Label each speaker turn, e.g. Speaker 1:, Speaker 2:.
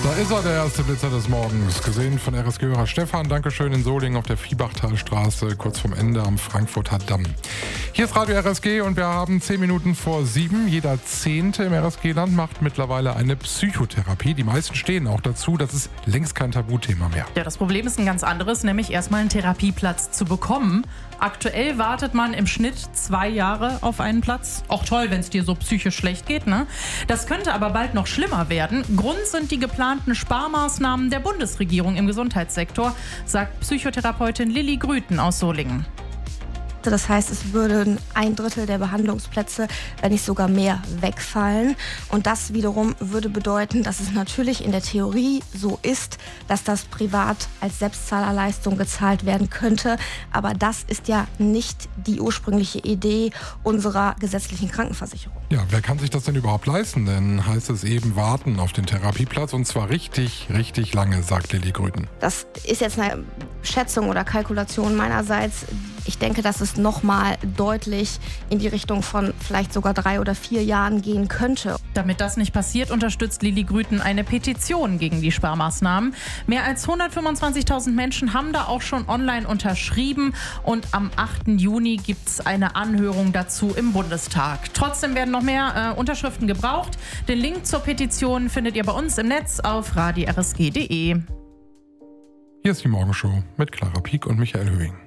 Speaker 1: Da ist er, der erste Blitzer des Morgens. Gesehen von RSG-Hörer Stefan. Dankeschön in Solingen auf der Viehbachtalstraße, kurz vorm Ende am Frankfurter Damm. Hier ist Radio RSG und wir haben 10 Minuten vor 7. Jeder Zehnte im RSG-Land macht mittlerweile eine Psychotherapie. Die meisten stehen auch dazu. Das ist längst kein Tabuthema mehr.
Speaker 2: Ja, das Problem ist ein ganz anderes, nämlich erstmal einen Therapieplatz zu bekommen. Aktuell wartet man im Schnitt 2 Jahre auf einen Platz. Auch toll, wenn es dir so psychisch schlecht geht, ne? Das könnte aber bald noch schlimmer werden. Grund sind die geplanten Sparmaßnahmen der Bundesregierung im Gesundheitssektor, sagt Psychotherapeutin Lilly Grüten aus Solingen.
Speaker 3: Das heißt, es würden 1/3 der Behandlungsplätze, wenn nicht sogar mehr, wegfallen. Und das wiederum würde bedeuten, dass es natürlich in der Theorie so ist, dass das privat als Selbstzahlerleistung gezahlt werden könnte. Aber das ist ja nicht die ursprüngliche Idee unserer gesetzlichen Krankenversicherung.
Speaker 1: Ja, wer kann sich das denn überhaupt leisten? Denn heißt es eben warten auf den Therapieplatz und zwar richtig, richtig lange, sagt Lilly Grüten.
Speaker 3: Das ist jetzt eine Schätzung oder Kalkulation meinerseits. Ich denke, dass es nochmal deutlich in die Richtung von vielleicht sogar 3 oder 4 Jahren gehen könnte.
Speaker 2: Damit das nicht passiert, unterstützt Lilly Grüten eine Petition gegen die Sparmaßnahmen. Mehr als 125.000 Menschen haben da auch schon online unterschrieben und am 8. Juni gibt es eine Anhörung dazu im Bundestag. Trotzdem werden noch mehr Unterschriften gebraucht. Den Link zur Petition findet ihr bei uns im Netz auf radio-rsg.de.
Speaker 1: Hier ist die Morgenshow mit Clara Pieck und Michael Höhing.